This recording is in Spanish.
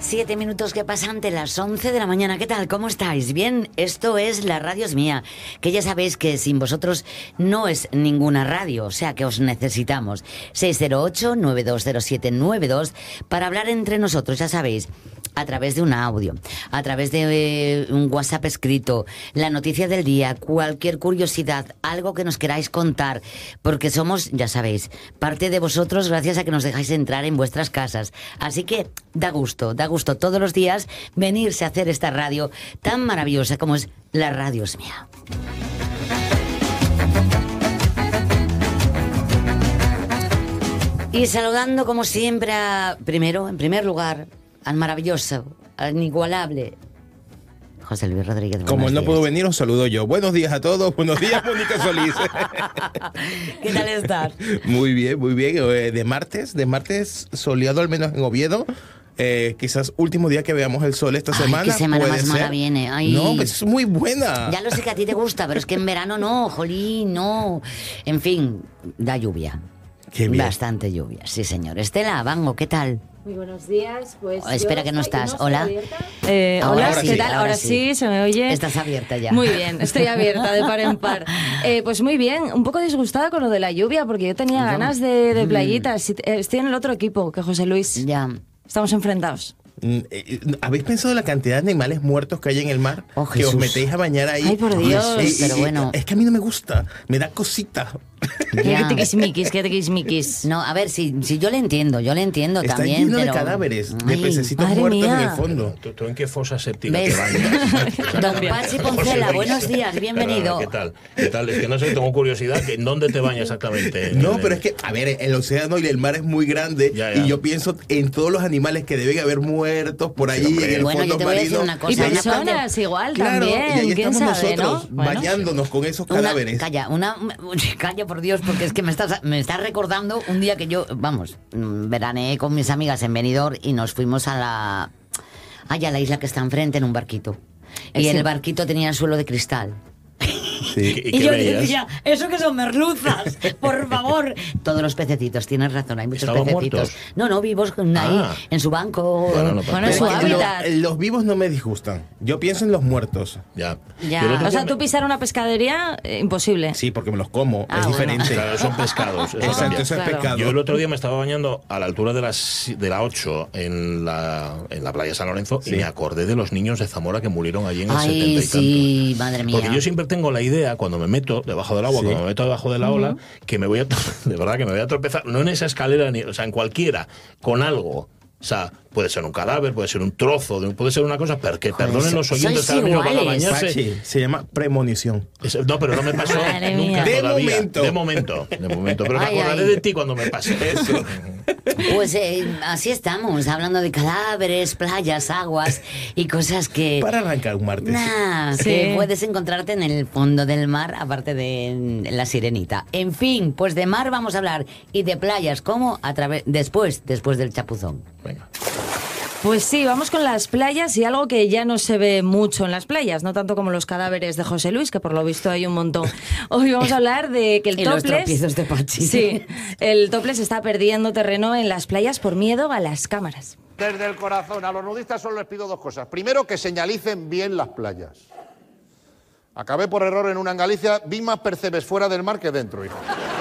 7 minutos que pasan de las 11 de la mañana. ¿Qué tal? ¿Cómo estáis? Bien, esto es La Radio es Mía, que ya sabéis que sin vosotros no es ninguna radio, o sea que os necesitamos. 608-920792 para hablar entre nosotros, ya sabéis, a través de un audio, a través de un WhatsApp escrito, la noticia del día, cualquier curiosidad, algo que nos queráis contar, porque somos, ya sabéis, parte de vosotros gracias a que nos dejáis entrar en vuestras casas. Así que da gusto todos los días venirse a hacer esta radio tan maravillosa como es La Radio es Mía. Y saludando como siempre en primer lugar, al maravilloso, al inigualable José Luis Rodríguez. Como él no pudo venir, os saludo yo. Buenos días a todos. Buenos días, Mónica Solís. ¿Qué tal estás? Muy bien, muy bien. De martes soleado, al menos en Oviedo. Quizás último día que veamos el sol esta semana. ¿Qué semana puede más mala ser. viene? Ay. No, pues es muy buena. Ya lo sé que a ti te gusta, pero es que en verano no, jolín, no. En fin, da lluvia. Qué bien. Bastante lluvia, sí señor. Estela, Bango, ¿qué tal? Muy buenos días, pues... Espera que no estás. Hola. Ahora Hola, sí, ¿qué tal? ahora Ahora sí. sí, se me oye. Estás abierta ya. Muy bien, estoy abierta de par en par. Pues muy bien, un poco disgustada con lo de la lluvia, porque yo tenía ganas de playitas. Estoy en el otro equipo que José Luis. Ya. Estamos enfrentados. ¿Habéis pensado en la cantidad de animales muertos que hay en el mar? Oh, que os Jesús. metéis a bañar ahí. Ay, por Dios. Pero bueno. Es que a mí no me gusta. Me da cosita. Ya. ¿Qué tiquismiquis? No, a ver, si yo le entiendo Está también. lleno de pero... cadáveres, de Ay, pececitos madre muertos mía. en el fondo. ¿Tú en qué fosa séptica ¿Ves? te bañas? Don Pachi Poncela, buenos días, bienvenido. ¿Qué tal? ¿Qué tal? Es que no sé, tengo curiosidad. ¿En dónde te bañas exactamente? No, pero es que, a ver, el océano y el mar es muy grande. Ya. Y yo pienso en todos los animales que deben haber muertos por ahí hombre. en el Bueno, yo fondo te voy a decir marino. una cosa. Y una personas igual Claro, también, y ahí quién estamos sabe, nosotros ¿no? Bueno. bañándonos con esos cadáveres. Calla por Dios, porque es que me estás recordando un día que yo, veraneé con mis amigas en Benidorm y nos fuimos a la isla que está enfrente en un barquito. Y Sí. el barquito tenía el suelo de cristal. Sí. ¿Y qué yo veías? decía, eso que son merluzas, por favor. Todos los pececitos, tienes razón, hay muchos ¿Estaban pececitos. muertos? No, vivos ahí, en su banco. Bueno, no pasa Bueno, nada. su Pero hábitat. los vivos no me disgustan. Yo pienso en los muertos. Ya. Ya. Yo el otro O sea, día tú pisar una pescadería, imposible. Sí, porque me los como. Ah, es bueno. diferente. Claro, son pescados. Eso Exacto, cambia. eso es Claro. pecado. Yo el otro día me estaba bañando a la altura de la 8 en la playa San Lorenzo y Sí. me acordé de los niños de Zamora que murieron allí en el 70 Ay, y sí, tanto. madre mía. Porque yo siempre tengo la idea, cuando me meto debajo del agua, Sí. cuando me meto debajo de la ola, que me voy a, de verdad, que me voy a tropezar, no en esa escalera, o sea, en cualquiera, con algo. O sea, puede ser un cadáver, puede ser un trozo, puede ser una cosa, pero que Joder, perdonen los oyentes sois que ahora mismo van a iguales. bañarse. Pachi, se llama premonición. No, pero no me pasó Madre nunca mía. De todavía. momento. De momento. Pero Ay, me acordaré ay. de ti cuando me pase. Eso. Pues así estamos, hablando de cadáveres, playas, aguas y cosas que... Para arrancar un martes. Nah, Sí. que puedes encontrarte en el fondo del mar, aparte de la sirenita. En fin, pues de mar vamos a hablar y de playas, ¿cómo? Después del chapuzón. Venga. Pues sí, vamos con las playas y algo que ya no se ve mucho en las playas, no tanto como los cadáveres de José Luis, que por lo visto hay un montón. Hoy vamos a hablar de que el Y los topless... tropiezos de Pachi. Sí, el topless está perdiendo terreno en las playas por miedo a las cámaras. Desde el corazón, a los nudistas solo les pido dos cosas. Primero, que señalicen bien las playas. Acabé por error en una en Galicia, vi más percebes fuera del mar que dentro, hijo.